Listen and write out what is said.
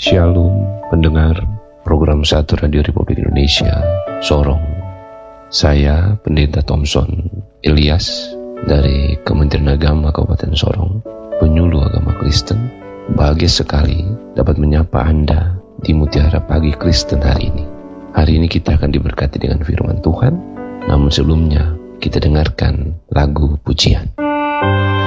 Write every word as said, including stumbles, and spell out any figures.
Shalom pendengar program satu Radio Republik Indonesia Sorong. Saya Pendeta Thompson Ilyas dari Kementerian Agama Kabupaten Sorong, penyuluh agama Kristen. Bahagia sekali dapat menyapa Anda di Mutiara Pagi Kristen hari ini. Hari ini kita akan diberkati dengan firman Tuhan. Namun sebelumnya kita dengarkan lagu pujian.